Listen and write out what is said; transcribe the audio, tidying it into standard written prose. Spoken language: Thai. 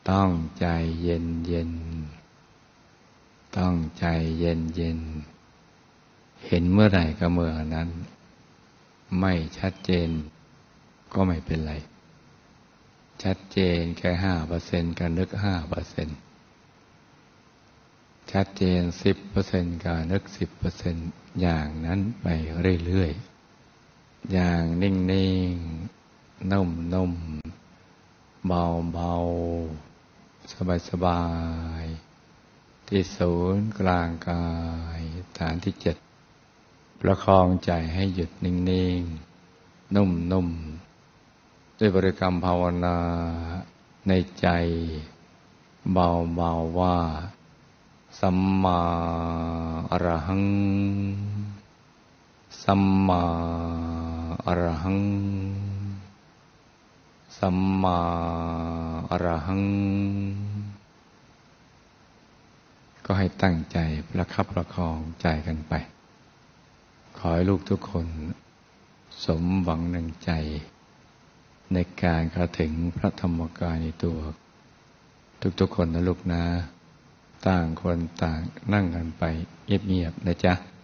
ต้องใจเย็นเย็นต้องใจเย็นเย็นเห็นเมื่อไหร่ก็เมื่อนั้นไม่ชัดเจนก็ไม่เป็นไรชัดเจนแค่ 5% ก็นึก 5% ชัดเจน 10% ก็นึก 10% อย่างนั้นไปเรื่อยๆอย่างนิ่งๆนุ่มๆเบาๆสบายๆที่ศูนย์กลางกายฐานที่ 7ประคองใจให้หยุดนิ่งๆนุ่มๆด้วยบริกรรมภาวนาในใจเบาๆว่าสัมมาอรหังสัมมาอรหังสัมมาอรหังก็ให้ตั้งใจประคับประคองใจกันไปขอให้ลูกทุกคนสมหวังดังใจในการเข้าถึงพระธรรมกายในตัวทุกๆคนนะลูกนะต่างคนต่างนั่งกันไปเงียบๆนะจ๊ะ